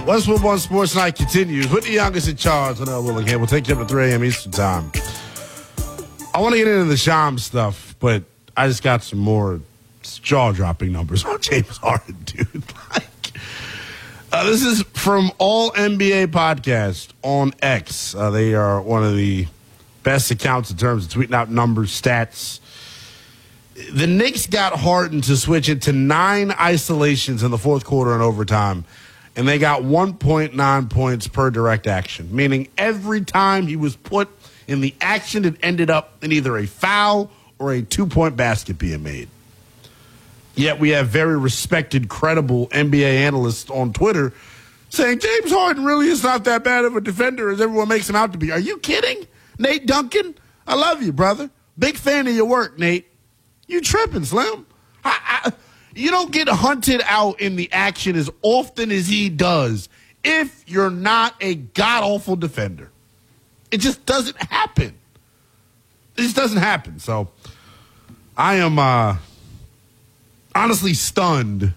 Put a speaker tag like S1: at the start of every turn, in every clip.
S1: Westwood One Sports Night continues with the youngest in charge, Linnell Willingham. We'll take you up to 3 a.m. Eastern Time. I want to get into the Shams stuff, but I just got some more jaw-dropping numbers on James Harden, dude. This is from All NBA Podcast on X. They are one of the best accounts in terms of tweeting out numbers, stats. The Knicks got Harden to switch into 9 isolations in the fourth quarter and overtime, and they got 1.9 points per direct action, meaning every time he was put in the action, it ended up in either a foul or a 2-point basket being made. Yet we have very respected, credible NBA analysts on Twitter saying James Harden really is not that bad of a defender as everyone makes him out to be. Are you kidding? Nate Duncan, I love you, brother. Big fan of your work, Nate. You tripping, Slim. You don't get hunted out in the action as often as he does if you're not a god-awful defender. It just doesn't happen. It just doesn't happen. So I am honestly stunned.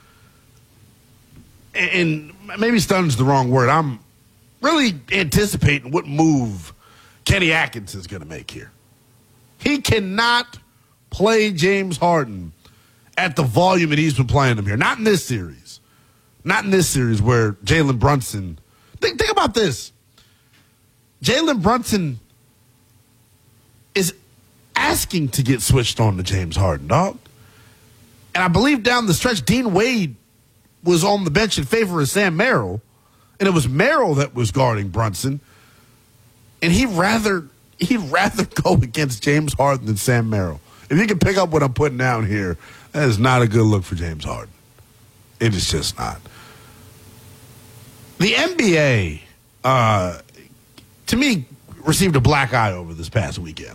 S1: And maybe stunned is the wrong word. I'm really anticipating what move Kenny Atkins is going to make here. He cannot play James Harden at the volume that he's been playing him here. Not in this series. Not in this series where Jalen Brunson. Think about this. Jalen Brunson is asking to get switched on to James Harden, dog. And I believe down the stretch, Dean Wade was on the bench in favor of Sam Merrill, and it was Merrill that was guarding Brunson, and he'd rather go against James Harden than Sam Merrill. If you can pick up what I'm putting down here, that is not a good look for James Harden. It is just not. The NBA, to me, received a black eye over this past weekend.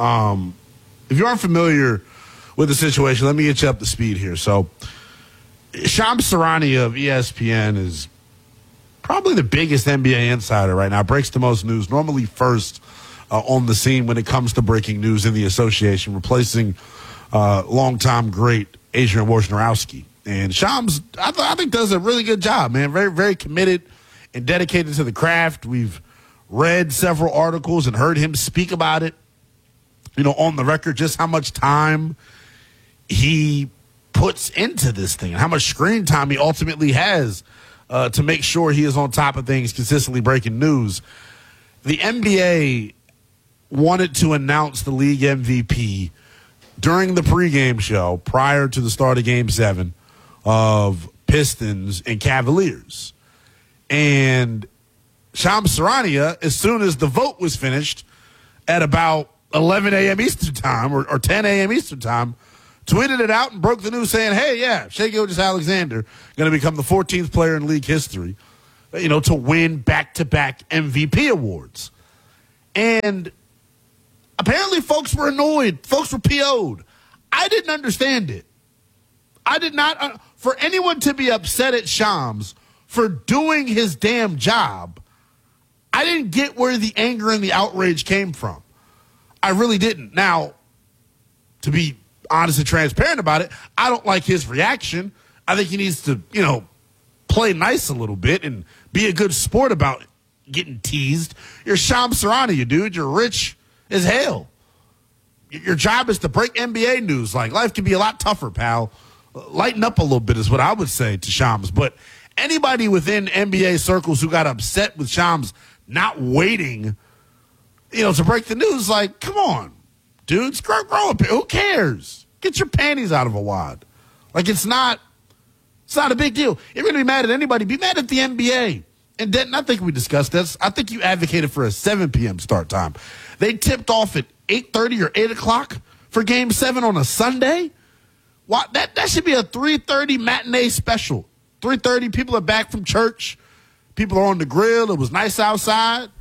S1: If you aren't familiar with the situation, let me get you up to speed here. So, Shams Charania of ESPN is probably the biggest NBA insider right now. Breaks the most news, normally first on the scene when it comes to breaking news in the association, replacing longtime great Adrian Wojnarowski. And Shams, I think, does a really good job, man. Very, very committed and dedicated to the craft. We've read several articles and heard him speak about it, on the record, just how much time he puts into this thing and how much screen time he ultimately has to make sure he is on top of things, consistently breaking news. The NBA wanted to announce the league MVP during the pregame show prior to the start of Game 7 of Pistons and Cavaliers. And Shams Charania, as soon as the vote was finished at about 11 a.m. Eastern Time or 10 a.m. Eastern Time, tweeted it out and broke the news saying, hey, yeah, Shai Gilgeous-Alexander going to become the 14th player in league history, to win back-to-back MVP awards. And apparently folks were annoyed. Folks were PO'd. I didn't understand it. I did not. For anyone to be upset at Shams for doing his damn job, I didn't get where the anger and the outrage came from. I really didn't. Now, to be honest and transparent about it, I don't like his reaction. I think he needs to, play nice a little bit and be a good sport about getting teased. You're Shams Charania, dude. You're rich as hell. Your job is to break NBA news. Like, life can be a lot tougher, pal. Lighten up a little bit is what I would say to Shams. But anybody within NBA circles who got upset with Shams not waiting, to break the news, like, come on, dudes, grow up. Who cares? Get your panties out of a wad. Like, it's not a big deal. If you're going to be mad at anybody, be mad at the NBA. And Denton, I think we discussed this. I think you advocated for a 7 p.m. start time. They tipped off at 8:30 or 8 o'clock for Game 7 on a Sunday. Why, that should be a 3:30 matinee special. 3:30, people are back from church. People are on the grill. It was nice outside.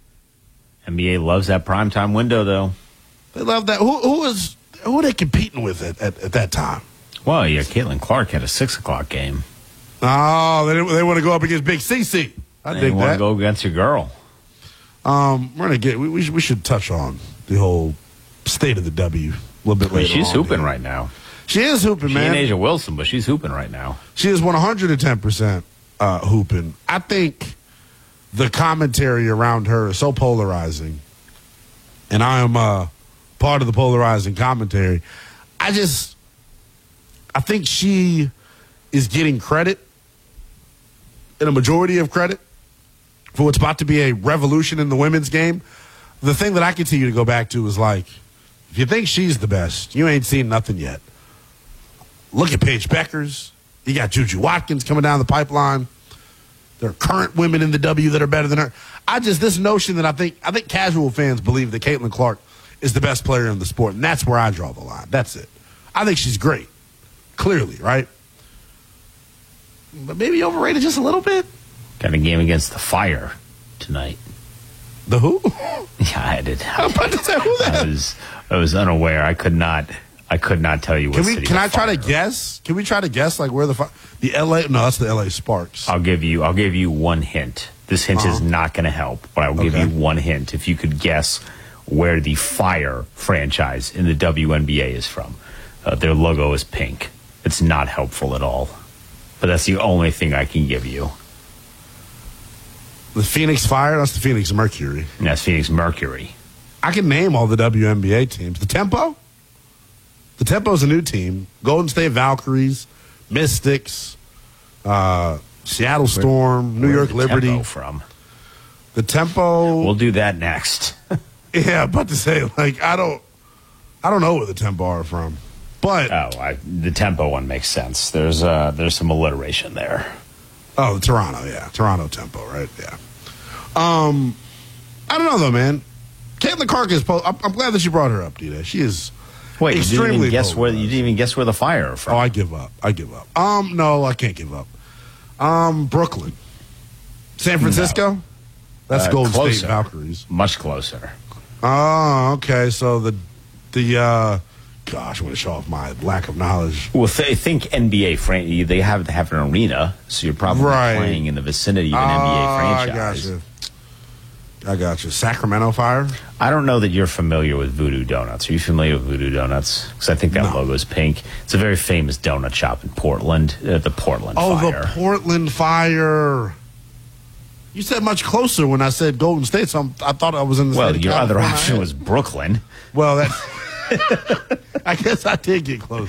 S2: NBA loves that primetime window, though.
S1: They love that. Who are they competing with at that time?
S2: Well, yeah, Caitlin Clark had a 6 o'clock game.
S1: Oh, they want to go up against Big CC.
S2: They want to go against your girl.
S1: We're gonna get. We should touch on the whole state of the W a little bit later.
S2: She's hooping right now.
S1: She is hooping, man.
S2: She and Asia Wilson, but she's hooping right now.
S1: She is 110%. hooping. I think the commentary around her is so polarizing, and I am part of the polarizing commentary. I think she is getting credit, and a majority of credit, for what's about to be a revolution in the women's game. The thing that I continue to go back to is like, if you think she's the best, you ain't seen nothing yet. Look at Paige Beckers. You got Juju Watkins coming down the pipeline. There are current women in the W that are better than her. This notion that I think casual fans believe that Caitlin Clark is the best player in the sport, and that's where I draw the line. That's it. I think she's great. Clearly, right? But maybe overrated just a little bit.
S2: Got a game against the Fire tonight.
S1: The who?
S2: Yeah, I did.
S1: I'm about to say who that.
S2: I was unaware. I could not tell you what city.
S1: Can I try to guess? Can we try to guess like where the LA? No, that's the LA Sparks.
S2: I'll give you one hint. This hint is not going to help, but I will give you one hint. If you could guess where the Fire franchise in the WNBA is from, their logo is pink. It's not helpful at all, but that's the only thing I can give you.
S1: The Phoenix Fire? That's the Phoenix Mercury.
S2: And that's Phoenix Mercury.
S1: I can name all the WNBA teams. The Tempo? The Tempo's a new team. Golden State Valkyries, Mystics, Seattle Storm, New York Liberty.
S2: Tempo from?
S1: The Tempo.
S2: We'll do that next.
S1: Yeah, about to say, like, I don't know where the Tempo are from. But
S2: the Tempo one makes sense. There's some alliteration there.
S1: Oh, the Toronto, yeah. Toronto Tempo, right? Yeah. I don't know, though, man. Caitlin Clark is... I'm glad that you brought her up, D-Day. She is extremely...
S2: You didn't even guess where the Fire are from.
S1: Oh, I give up. No, I can't give up. Brooklyn. San Francisco? No. That's Golden State Valkyries.
S2: Much closer.
S1: Oh, okay. So gosh, I'm going to show off my lack of knowledge.
S2: Well, think NBA. They have to have an arena, so you're probably playing in the vicinity of an NBA franchise.
S1: I got you. Sacramento Fire?
S2: I don't know that you're familiar with Voodoo Donuts. Are you familiar with Voodoo Donuts? Because I think that logo is pink. It's a very famous donut shop in Portland, the Portland Fire.
S1: Oh, the Portland Fire. You said much closer when I said Golden State, so I thought I was in the state of
S2: your
S1: California.
S2: other option was Brooklyn.
S1: Well, that's... I guess I did get close.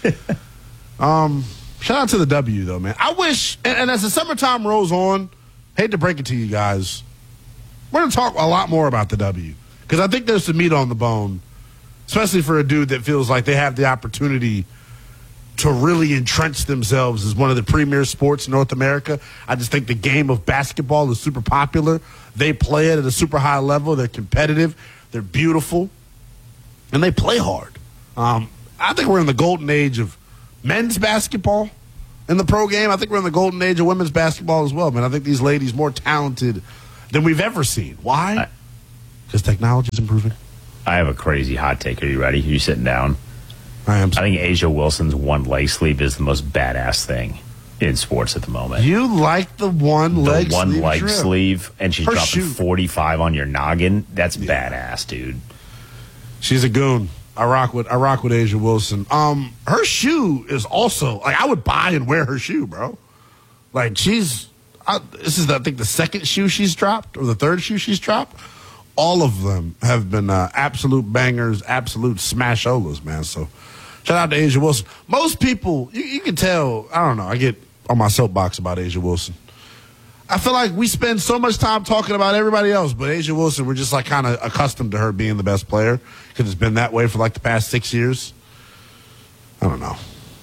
S1: Shout out to the W, though, man. I wish, and as the summertime rolls on, hate to break it to you guys, we're going to talk a lot more about the W. Because I think there's some meat on the bone, especially for a dude that feels like they have the opportunity to really entrench themselves as one of the premier sports in North America. I just think the game of basketball is super popular. They play it at a super high level. They're competitive. They're beautiful. And they play hard. I think we're in the golden age of men's basketball in the pro game. I think we're in the golden age of women's basketball as well, man. I think these ladies more talented than we've ever seen. Why? Because technology is improving.
S2: I have a crazy hot take. Are you ready? Are you sitting down?
S1: I am.
S2: I think Asia Wilson's one leg sleeve is the most badass thing in sports at the moment.
S1: You like the one leg
S2: sleeve, and she's dropping 45 on your noggin. That's badass, dude.
S1: She's a goon. I rock with Asia Wilson. Her shoe is also like I would buy and wear her shoe, bro. Like this is I think the second shoe she's dropped or the third shoe she's dropped. All of them have been absolute bangers, absolute smasholas, man. So shout out to Asia Wilson. Most people, you can tell. I don't know. I get on my soapbox about Asia Wilson. I feel like we spend so much time talking about everybody else, but Asia Wilson, we're just like kind of accustomed to her being the best player because it's been that way for like the past 6 years. I don't know.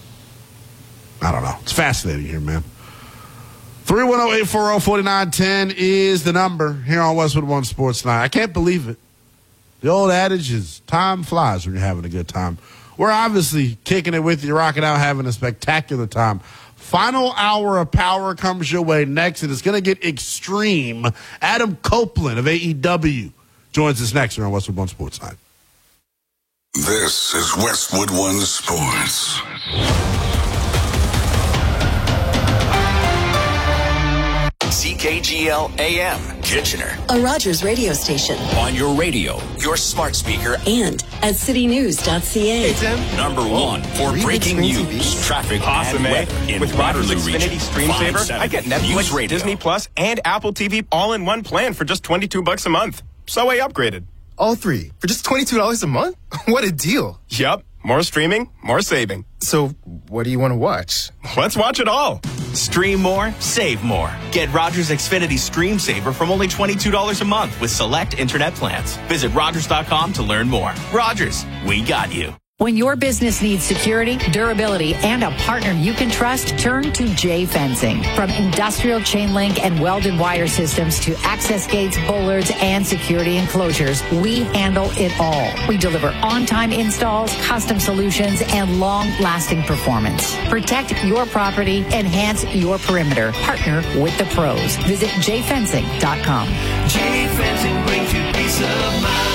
S1: It's fascinating here, man. 310-840-4910 is the number here on Westwood One Sports Night. I can't believe it. The old adage is time flies when you're having a good time. We're obviously kicking it with you, rocking out, having a spectacular time. Final hour of power comes your way next, and it's going to get extreme. Adam Copeland of AEW joins us next here on Westwood One Sports Night.
S3: This is Westwood One Sports.
S4: KGL AM, Kitchener.
S5: A Rogers radio station.
S4: On your radio, your smart speaker,
S5: and at citynews.ca.
S6: Hey, Tim.
S4: Number one for breaking news, traffic,
S6: awesome,
S4: and weather in
S6: with Rogers
S4: Waterloo
S6: Xfinity
S4: region.
S6: Stream Saver, I get Netflix, Disney Plus, and Apple TV all in one plan for just $22 a month. So I upgraded.
S7: All three for just $22 a month? What a deal.
S6: Yup. More streaming, more saving.
S7: So, what do you want to watch?
S6: Let's watch it all.
S8: Stream more, save more. Get Rogers Xfinity Stream Saver from only $22 a month with select internet plans. Visit Rogers.com to learn more. Rogers, we got you.
S9: When your business needs security, durability, and a partner you can trust, turn to J Fencing. From industrial chain link and welded wire systems to access gates, bollards, and security enclosures, we handle it all. We deliver on-time installs, custom solutions, and long-lasting performance. Protect your property, enhance your perimeter. Partner with the pros. Visit jfencing.com.
S10: J Fencing brings you peace of mind.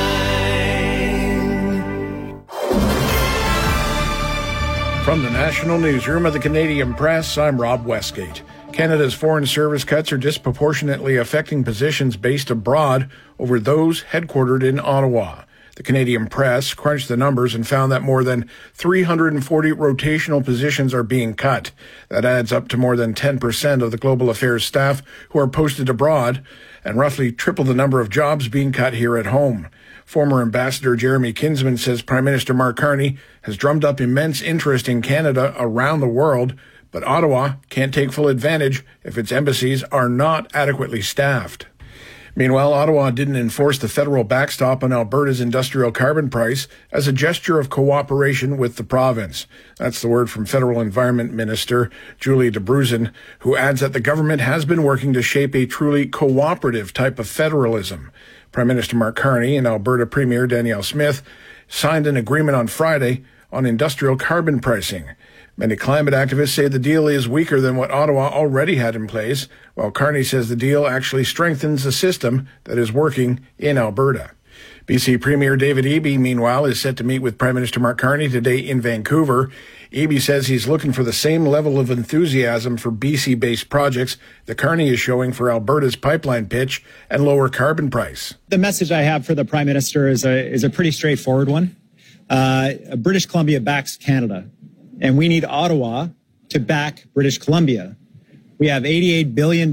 S11: From the National Newsroom of the Canadian Press, I'm Rob Westgate. Canada's foreign service cuts are disproportionately affecting positions based abroad over those headquartered in Ottawa. The Canadian Press crunched the numbers and found that more than 340 rotational positions are being cut. That adds up to more than 10% of the global affairs staff who are posted abroad, and roughly triple the number of jobs being cut here at home. Former Ambassador Jeremy Kinsman says Prime Minister Mark Carney has drummed up immense interest in Canada around the world, but Ottawa can't take full advantage if its embassies are not adequately staffed. Meanwhile, Ottawa didn't enforce the federal backstop on Alberta's industrial carbon price as a gesture of cooperation with the province. That's the word from Federal Environment Minister Julie DeBruzen, who adds that the government has been working to shape a truly cooperative type of federalism. Prime Minister Mark Carney and Alberta Premier Danielle Smith signed an agreement on Friday on industrial carbon pricing. Many climate activists say the deal is weaker than what Ottawa already had in place, while Carney says the deal actually strengthens the system that is working in Alberta. BC Premier David Eby, meanwhile, is set to meet with Prime Minister Mark Carney today in Vancouver. Eby says he's looking for the same level of enthusiasm for BC-based projects that Carney is showing for Alberta's pipeline pitch and lower carbon price.
S12: The message I have for the Prime Minister is a pretty straightforward one. British Columbia backs Canada, and we need Ottawa to back British Columbia. We have $88 billion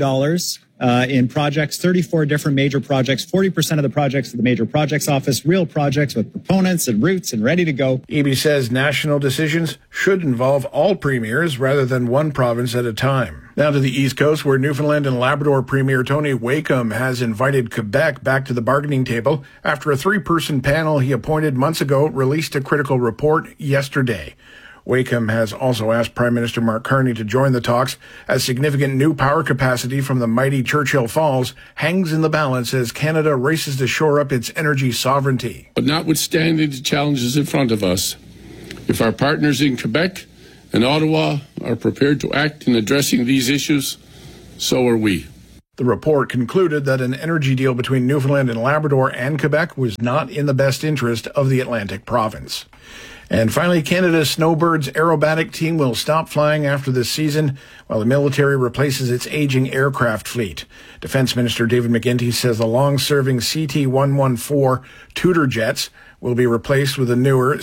S12: in projects, 34 different major projects, 40% of the projects of the Major Projects Office, real projects with proponents and routes and ready to go.
S11: Eby says national decisions should involve all premiers rather than one province at a time. Now to the East Coast, where Newfoundland and Labrador Premier Tony Wakeham has invited Quebec back to the bargaining table after a three-person panel he appointed months ago released a critical report yesterday. Wakeham has also asked Prime Minister Mark Carney to join the talks as significant new power capacity from the mighty Churchill Falls hangs in the balance as Canada races to shore up its energy sovereignty.
S13: But notwithstanding the challenges in front of us, if our partners in Quebec and Ottawa are prepared to act in addressing these issues, so are we.
S11: The report concluded that an energy deal between Newfoundland and Labrador and Quebec was not in the best interest of the Atlantic province. And finally, Canada's Snowbirds aerobatic team will stop flying after this season while the military replaces its aging aircraft fleet. Defense Minister David McGuinty says the long-serving CT-114 Tudor jets will be replaced with a newer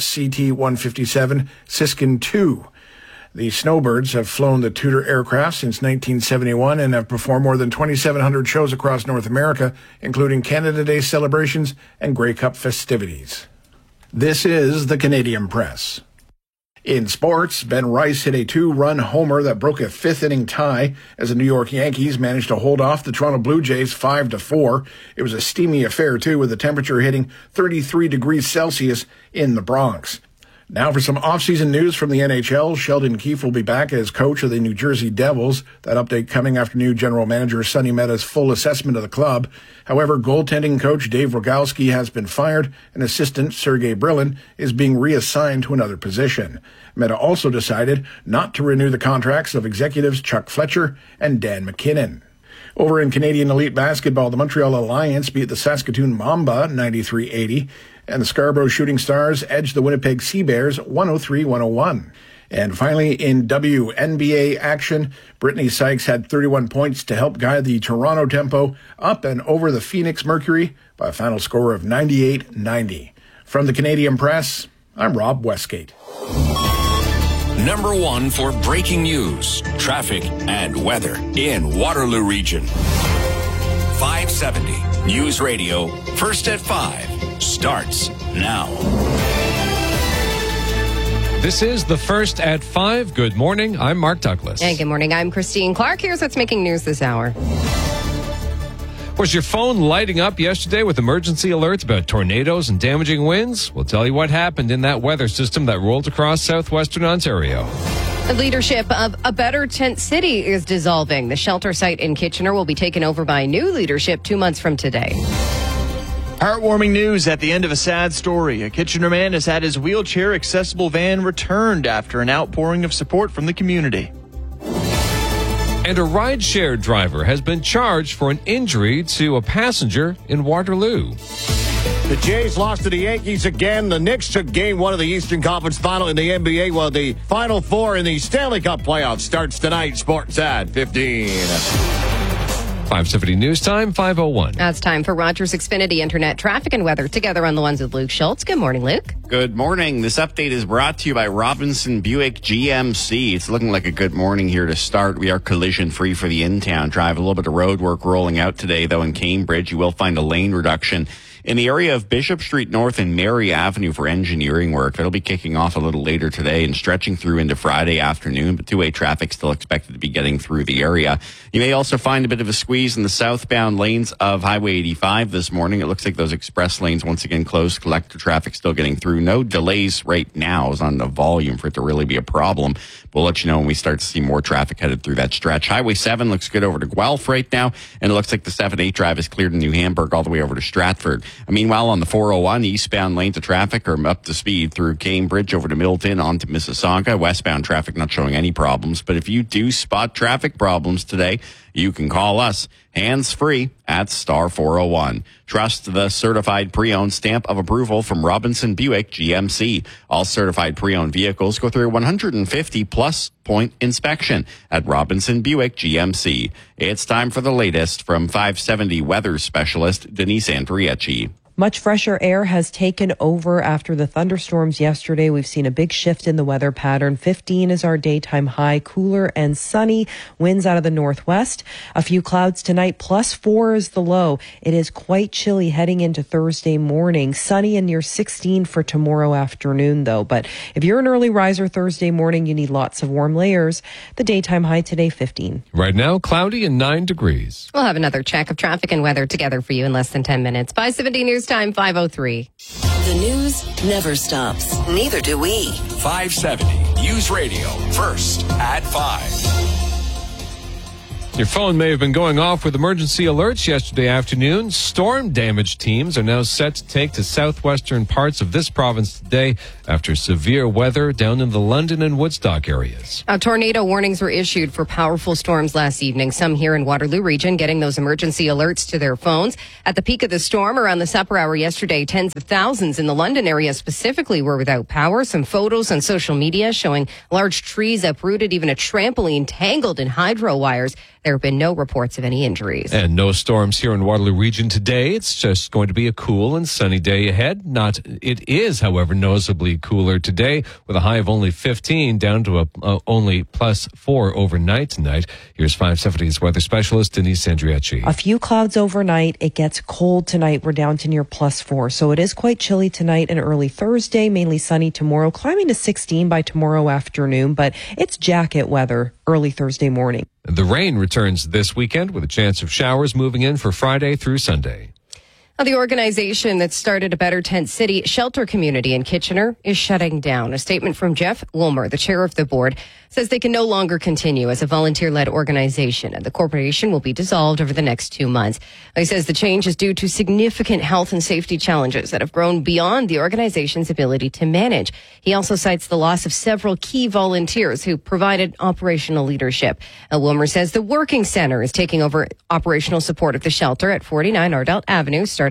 S11: CT-157 Siskin II. The Snowbirds have flown the Tudor aircraft since 1971 and have performed more than 2,700 shows across North America, including Canada Day celebrations and Grey Cup festivities. This is the Canadian Press. In sports, Ben Rice hit a two-run homer that broke a fifth-inning tie as the New York Yankees managed to hold off the Toronto Blue Jays 5-4. It was a steamy affair, too, with the temperature hitting 33 degrees Celsius in the Bronx. Now for some off-season news from the NHL. Sheldon Keefe will be back as coach of the New Jersey Devils. That update coming after new general manager Sonny Meta's full assessment of the club. However, goaltending coach Dave Rogalski has been fired, and assistant Sergei Brylin is being reassigned to another position. Meta also decided not to renew the contracts of executives Chuck Fletcher and Dan McKinnon. Over in Canadian Elite Basketball, the Montreal Alliance beat the Saskatoon Mamba 93-80, and the Scarborough Shooting Stars edged the Winnipeg Sea Bears 103-101. And finally, in WNBA action, Brittany Sykes had 31 points to help guide the Toronto Tempo up and over the Phoenix Mercury by a final score of 98-90. From the Canadian Press, I'm Rob Westgate.
S4: Number one for breaking news, traffic, and weather in Waterloo Region. 570 News Radio, First at 5, starts now.
S14: This is the First at 5. Good morning. I'm Mark Douglas.
S15: And good morning. I'm Christine Clark. Here's what's making news this hour.
S14: Was your phone lighting up yesterday with emergency alerts about tornadoes and damaging winds? We'll tell you what happened in that weather system that rolled across southwestern Ontario.
S15: The leadership of A Better Tent City is dissolving. The shelter site in Kitchener will be taken over by new leadership 2 months from today.
S16: Heartwarming news at the end of a sad story. A Kitchener man has had his wheelchair-accessible van returned after an outpouring of support from the community.
S14: And a rideshare driver has been charged for an injury to a passenger in Waterloo.
S17: The Jays lost to the Yankees again. The Knicks took Game 1 of the Eastern Conference Final in the NBA, while the Final Four in the Stanley Cup playoffs starts tonight. Sports at 15.
S14: 570 News Time, 5:01.
S15: Now it's time for Rogers Xfinity Internet traffic and weather. Together on the ones with Luke Schultz. Good morning, Luke.
S18: Good morning. This update is brought to you by Robinson Buick GMC. It's looking like a good morning here to start. We are collision free for the in-town drive. A little bit of road work rolling out today, though, in Cambridge. You will find a lane reduction in the area of Bishop Street North and Mary Avenue for engineering work. That'll be kicking off a little later today and stretching through into Friday afternoon, but two-way traffic still expected to be getting through the area. You may also find a bit of a squeeze in the southbound lanes of Highway 85 this morning. It looks like those express lanes once again closed. Collector traffic still getting through. No delays right now is on the volume for it to really be a problem. We'll let you know when we start to see more traffic headed through that stretch. Highway 7 looks good over to Guelph right now, and it looks like the 7-8 drive is cleared in New Hamburg all the way over to Stratford. Meanwhile, on the 401, eastbound lanes of traffic are up to speed through Cambridge over to Milton onto Mississauga. Westbound traffic not showing any problems. But if you do spot traffic problems today, you can call us hands-free at star 401. Trust the certified pre-owned stamp of approval from Robinson Buick GMC. All certified pre-owned vehicles go through 150-plus point inspection at Robinson Buick GMC. It's time for the latest from 570 weather specialist Denise Andriecci.
S19: Much fresher air has taken over after the thunderstorms yesterday. We've seen a big shift in the weather pattern. 15 is our daytime high, cooler and sunny. Winds out of the northwest. A few clouds tonight, +4 is the low. It is quite chilly heading into Thursday morning. Sunny and near 16 for tomorrow afternoon, though. But if you're an early riser Thursday morning, you need lots of warm layers. The daytime high today, 15.
S14: Right now, cloudy and 9 degrees.
S15: We'll have another check of traffic and weather together for you in less than 10 minutes. 570 News Time, 5:03.
S5: The news never stops. Neither do we.
S4: 570 News Radio, First at 5.
S14: Your phone may have been going off with emergency alerts yesterday afternoon. Storm damage teams are now set to take to southwestern parts of this province today after severe weather down in the London and Woodstock areas.
S15: Tornado warnings were issued for powerful storms last evening. Some here in Waterloo Region getting those emergency alerts to their phones. At the peak of the storm around the supper hour yesterday, tens of thousands in the London area specifically were without power. Some photos on social media showing large trees uprooted, even a trampoline tangled in hydro wires. There have been no reports of any injuries.
S14: And no storms here in Waterloo Region today. It's just going to be a cool and sunny day ahead. It is, however, noticeably cooler today with a high of only 15 down to only +4 overnight tonight. Here's 570's weather specialist Denise Andriecci.
S19: A few clouds overnight. It gets cold tonight. We're down to near +4. So it is quite chilly tonight and early Thursday, mainly sunny tomorrow, climbing to 16 by tomorrow afternoon, but it's jacket weather early Thursday morning.
S14: The rain returns this weekend with a chance of showers moving in for Friday through Sunday.
S15: The organization that started A Better Tent City shelter community in Kitchener is shutting down. A statement from Jeff Wilmer, the chair of the board, says they can no longer continue as a volunteer-led organization, and the corporation will be dissolved over the next 2 months. He says the change is due to significant health and safety challenges that have grown beyond the organization's ability to manage. He also cites the loss of several key volunteers who provided operational leadership. Wilmer says the Working Center is taking over operational support of the shelter at 49 Ardelt Avenue starting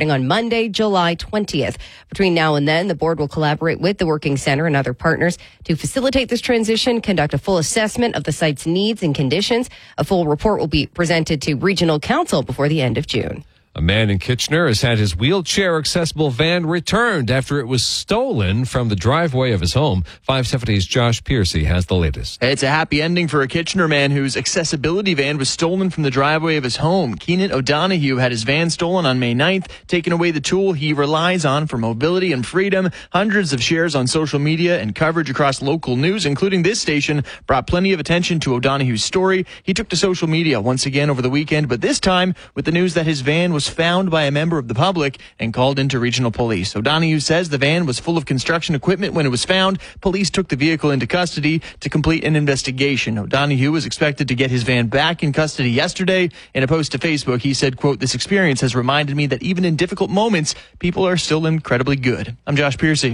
S15: starting on Monday, July 20th. Between now and then, the board will collaborate with the Working Center and other partners to facilitate this transition, conduct a full assessment of the site's needs and conditions. A full report will be presented to Regional Council before the end of June.
S14: A man in Kitchener has had his wheelchair-accessible van returned after it was stolen from the driveway of his home. 570's Josh Piercy has the latest.
S16: It's a happy ending for a Kitchener man whose accessibility van was stolen from the driveway of his home. Keenan O'Donoghue had his van stolen on May 9th, taking away the tool he relies on for mobility and freedom. Hundreds of shares on social media and coverage across local news, including this station, brought plenty of attention to O'Donoghue's story. He took to social media once again over the weekend, but this time with the news that his van was found by a member of the public and called into regional police. O'Donoghue says the van was full of construction equipment when it was found. Police took the vehicle into custody to complete an investigation. O'Donoghue was expected to get his van back in custody yesterday. In a post to Facebook, he said, quote, "This experience has reminded me that even in difficult moments, people are still incredibly good." I'm Josh Piercy.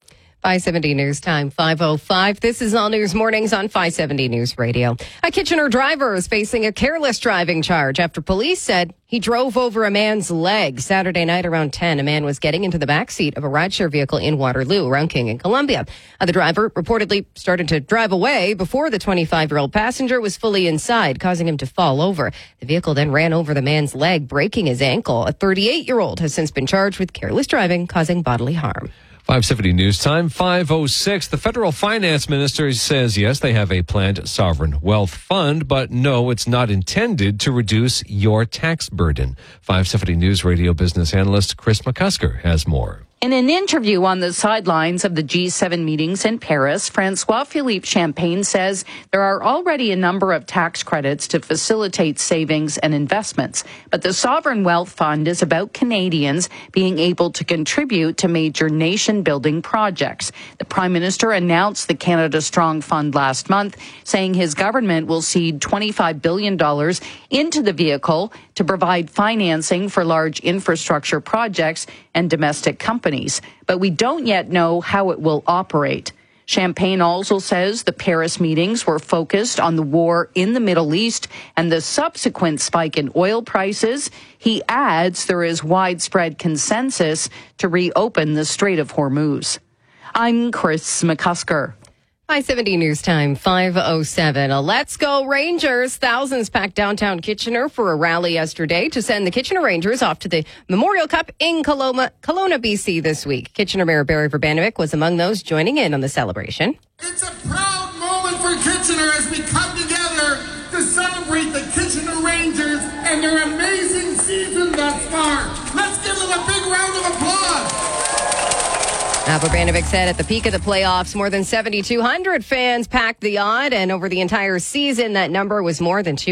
S15: 570 News Time, 5:05. This is All News Mornings on 570 News Radio. A Kitchener driver is facing a careless driving charge after police said he drove over a man's leg. Saturday night around 10, a man was getting into the backseat of a rideshare vehicle in Waterloo around King and Columbia. The driver reportedly started to drive away before the 25-year-old passenger was fully inside, causing him to fall over. The vehicle then ran over the man's leg, breaking his ankle. A 38-year-old has since been charged with careless driving causing bodily harm.
S14: 570 News Time, 5:06. The federal finance minister says, yes, they have a planned sovereign wealth fund, but no, it's not intended to reduce your tax burden. 570 News Radio business analyst Chris McCusker has more.
S20: In an interview on the sidelines of the G7 meetings in Paris, Francois-Philippe Champagne says there are already a number of tax credits to facilitate savings and investments. But the Sovereign Wealth Fund is about Canadians being able to contribute to major nation-building projects. The Prime Minister announced the Canada Strong Fund last month, saying his government will seed $25 billion into the vehicle to provide financing for large infrastructure projects and domestic companies. But we don't yet know how it will operate. Champagne also says the Paris meetings were focused on the war in the Middle East and the subsequent spike in oil prices. He adds there is widespread consensus to reopen the Strait of Hormuz. I'm Chris McCusker.
S15: 570 News Time, 5:07. Let's go Rangers. Thousands packed downtown Kitchener for a rally yesterday to send the Kitchener Rangers off to the Memorial Cup in Kelowna, BC this week. Kitchener Mayor Barry Verbanovic was among those joining in on the celebration.
S21: It's a proud moment for Kitchener as we come together to celebrate the Kitchener Rangers and their amazing season thus far. Let's give them a big round of applause.
S15: Verbanovic said at the peak of the playoffs, more than 7,200 fans packed the Odd, and over the entire season, that number was more than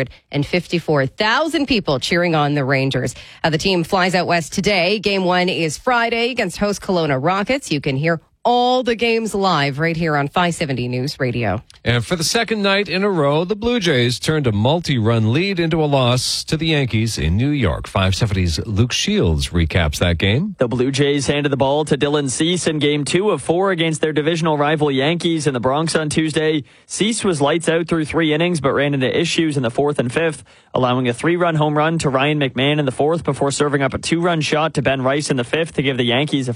S15: 254,000 people cheering on the Rangers. The team flies out west today. Game 1 is Friday against host Kelowna Rockets. You can hear all the games live right here on 570 News Radio.
S14: And for the second night in a row, the Blue Jays turned a multi-run lead into a loss to the Yankees in New York. 570's Luke Shields recaps that game.
S22: The Blue Jays handed the ball to Dylan Cease in Game 2 of 4 against their divisional rival Yankees in the Bronx on Tuesday. Cease was lights out through 3 innings, but ran into issues in the 4th and 5th, allowing a 3-run home run to Ryan McMahon in the 4th before serving up a 2-run shot to Ben Rice in the 5th to give the Yankees a